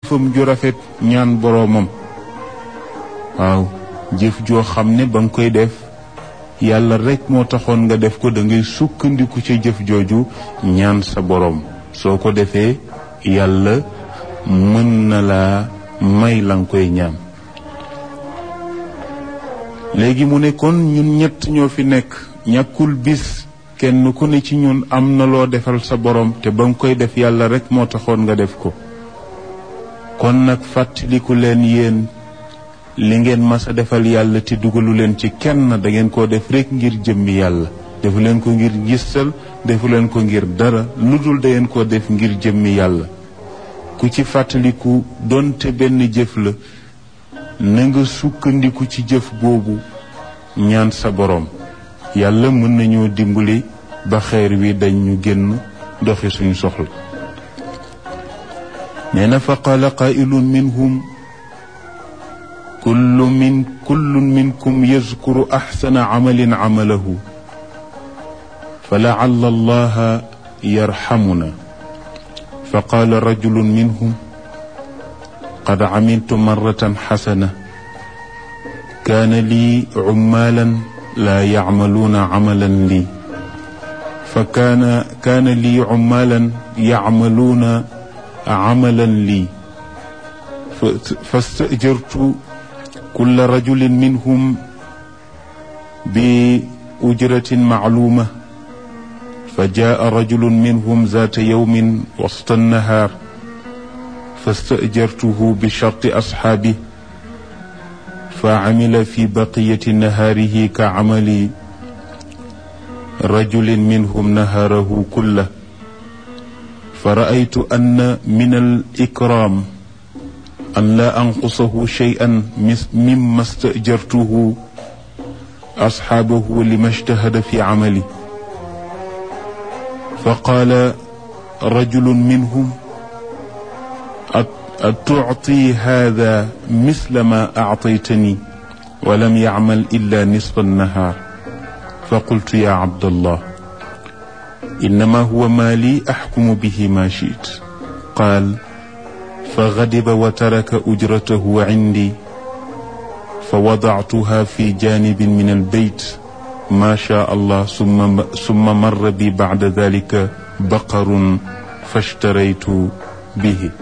jëfam ju rafet ñaan boroomam. waaw jëf joo xam ne ba nga koy def yàlla rekk moo taxoon nga def ko, da ngay sukkandiku ca jëf jooju ñaan sa boroom. soo ko defee yàlla mën na laa may la nga koy ñaan. léegi mu ne kon ñun ñett ñoo fi nekk, ñàkkul bis kenn ku ne ci ñun am na loo defal sa boroom te ba nga koy def yàlla rekk moo taxoon nga def ko. kon nag fàttaliku leen yéen li ngeen mas a defal yàlla te dugalu leen ci kenn, da ngeen koo def rekk ngir jëmmi yàlla. defu leen ko ngir gistal, defu leen ko ngir dara, lu dul da ngeen koo def ngir jëmmi yàlla. ku ci fàttaliku donte benn jëf la, na nga sukkandiku ci jëf boobu ñaan sa boroom. yàlla mën nañoo dimbali ba xeer wi dañ ñu génn doxi suñu soxla. nee na fa qaala qaa'ilun minhum kullun minkum yazkuru axsana camalin camalahu fa lacalla allaha yarxamuna. fa qaala rajulun minhum qad camiltu marratan xasana kaana lii cumaalan laa yacmaluuna camalan lii fa kaana lii cumaalan yacmaluuna camalan lii fastajartu kulla rajulin minhum bi ujratin macluuma fa jaa rajulun minhum zaata yawmin wasta annahaar fastajartuhu bi sharti asxaabi fa camila fi baqiyati nahaarihi ka camali rajulin minhum nahaarahu kullah fa ra'aytu anna min al-ikraam an laa anqusahu shay'an mimma stajartuhu asxaabahu lima ijtahada fi camali fa qaala rajulun minhum atucti haada misla ma actaytani wa lam yacmal illa nisfa annahaar fa qultu ya cabdallah innama huwa maali axkumu bihi ma shi'tu qaal fa gadiba wa taraka ujratahu cindi fa wadactuha fi janibin min albeyt ma shaa allah summa marra bi bacda dalika baqarun fashtaraytu bihi.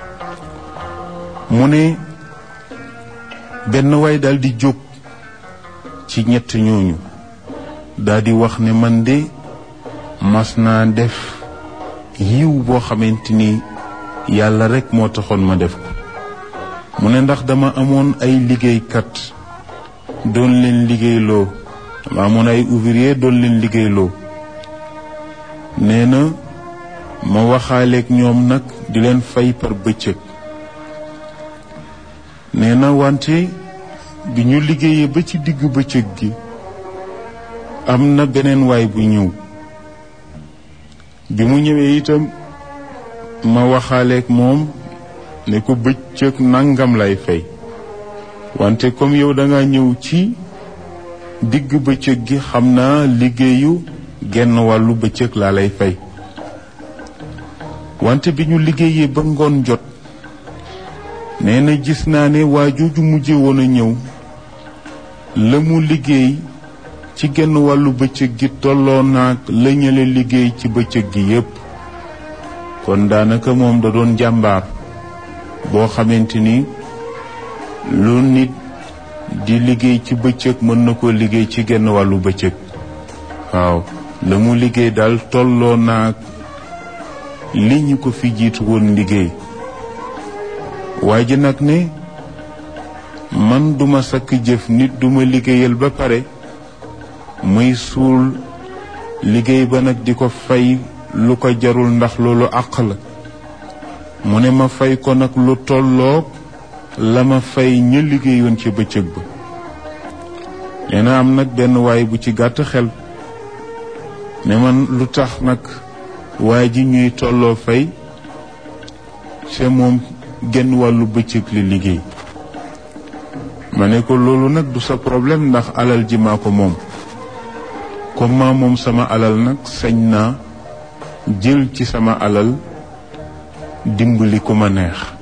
mu ne benn waay daal di jóg ci ñett ñooñu daal di wax ne man de mas naa def yiw boo xamante ni yàlla rekk moo taxoon ma def ko. mu ne ndax dama amoon ay liggéeykat doon leen liggéeyloo, dama amoon ay ouvrier doon leen liggéeyloo. nee na ma waxaaleeg ñoom nag di leen fay par bëccëg. nee na wante bi ñu liggéeyee ba ci diggu bëccëg gi am na beneen waay bu ñëw. bi mu ñëwee itam ma waxaaleeg moom ne ko bëccëg nangam lay fay, wante comme yow da nga ñëw ci digg bëccëg gi xam naa liggéeyu genn wàllu bëccëg laa lay fay. wante bi ñu liggéeyee ba ngoon jot nee na gis naa ne waa jooju mujje woon a ñëw la mu liggéey ci genn wàllu bëccëg gi tolloo naag la ñële liggéey ci bëccëg gi yépp. kon daanaka moom da doon jàmbaar boo xamante ni lu nit di liggéey ci bëccëg mën na koo liggéey ci genn wàllu bëccëg. waaw la mu liggéey daal tolloo naag li ñu ko fi jiitu woon liggéey. waa ji nag ne man duma sakk jëf nit duma liggéeyal ba pare muy suul liggéey ba nag di ko fay lu ko jarul ndax loolu àq la. mu ne ma fay ko nag lu tolloog la ma fay ña liggéeyoon ci bëccëg ba. nee na am nag benn waay bu ci gàtt xel ne man lu tax nag waa ji ñuy tolloo fay c'est moom genn wàllu bëccëg li liggéey. ma ne ko loolu nag du sa problème ndax alal ji maa ko moom. comme maa moom sama alal nag sañ naa jël ci sama alal dimbali ku ma neex.